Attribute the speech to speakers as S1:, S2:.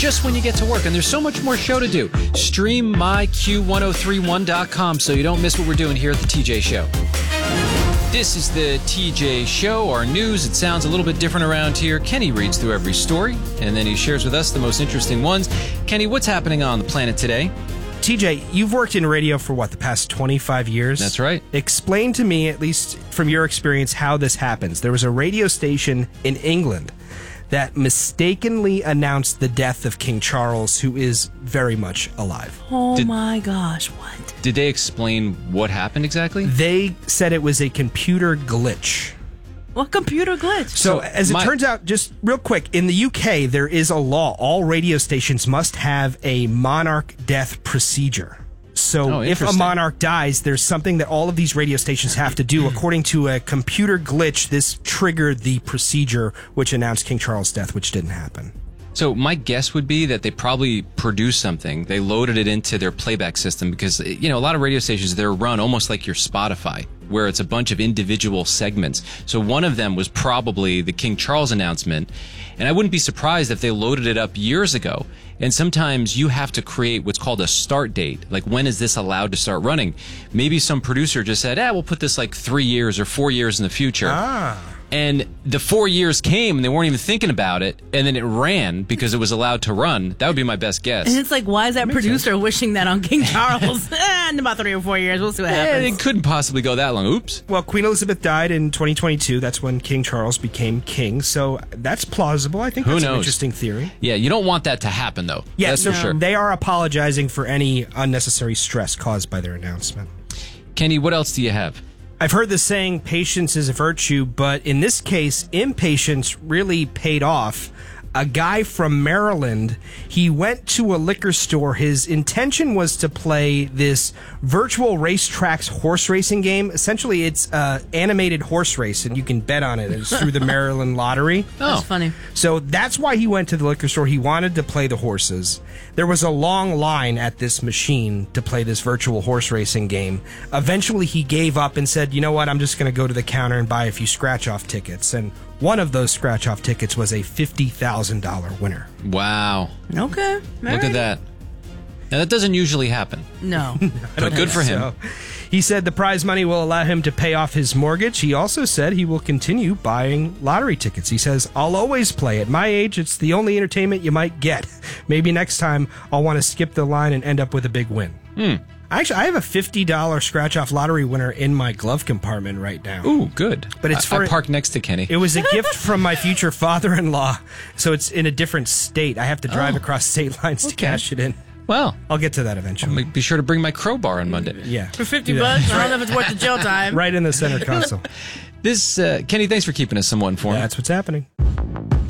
S1: just when you get to work. And there's so much more show to do. Stream myq1031.com so you don't miss what we're doing here at the TJ Show. This is the TJ Show, our news. It sounds a little bit different around here. Kenny reads through every story, and then he shares with us the most interesting ones. Kenny, what's happening on the planet today?
S2: TJ, you've worked in radio for the past 25 years?
S1: That's right.
S2: Explain to me, at least from your experience, how this happens. There was a radio station in England that mistakenly announced the death of King Charles, who is very much alive.
S3: Oh my gosh, what?
S1: Did they explain what happened exactly?
S2: They said it was a computer glitch.
S3: What computer glitch?
S2: So as it turns out, just real quick, in the UK, there is a law. All radio stations must have a monarch death procedure. So if a monarch dies, there's something that all of these radio stations have to do. According to a computer glitch, this triggered the procedure which announced King Charles' death, which didn't happen.
S1: So my guess would be that they probably produced something. They loaded it into their playback system because, you know, a lot of radio stations, they're run almost like your Spotify, where it's a bunch of individual segments. So one of them was probably the King Charles announcement. And I wouldn't be surprised if they loaded it up years ago. And sometimes you have to create what's called a start date. Like, when is this allowed to start running? Maybe some producer just said, we'll put this like 3 years or 4 years in the future. And the 4 years came and they weren't even thinking about it, and then it ran because it was allowed to run. That would be my best guess.
S3: And it's like, why is that producer wishing that on King Charles? In about 3 or 4 years, we'll see what happens.
S1: It couldn't possibly go that long. Oops.
S2: Well, Queen Elizabeth died in 2022. That's when King Charles became king. So that's plausible. I think that's an interesting theory.
S1: Yeah, you don't want that to happen, though.
S2: Yeah,
S1: that's
S2: so
S1: for sure.
S2: They are apologizing for any unnecessary stress caused by their announcement.
S1: Kenny, what else do you have?
S2: I've heard the saying, patience is a virtue, but in this case, impatience really paid off. A guy from Maryland, he went to a liquor store. His intention was to play this virtual racetracks horse racing game. Essentially, it's animated horse race, and you can bet on it. It's through the Maryland Lottery.
S3: That's funny.
S2: So that's why he went to the liquor store. He wanted to play the horses. There was a long line at this machine to play this virtual horse racing game. Eventually, he gave up and said, you know what, I'm just going to go to the counter and buy a few scratch-off tickets. And one of those scratch-off tickets was a $50,000 winner.
S1: Wow.
S3: Okay.
S1: Look at that. Now, that doesn't usually happen.
S3: No.
S1: But good for him.
S2: So, he said the prize money will allow him to pay off his mortgage. He also said he will continue buying lottery tickets. He says, I'll always play. At my age, it's the only entertainment you might get. Maybe next time I'll want to skip the line and end up with a big win. Actually, I have a $50 scratch-off lottery winner in my glove compartment right now.
S1: Ooh, good.
S2: But it's
S1: I parked next to Kenny.
S2: It was a gift from my future father-in-law, so it's in a different state. I have to drive across state lines to cash it in.
S1: Well,
S2: I'll get to that eventually.
S1: I'll be sure to bring my crowbar on Monday.
S2: Yeah.
S3: For $50, I don't know if it's worth the jail time.
S2: Right in the center console.
S1: Kenny, thanks for keeping us somewhat informed.
S2: That's what's happening.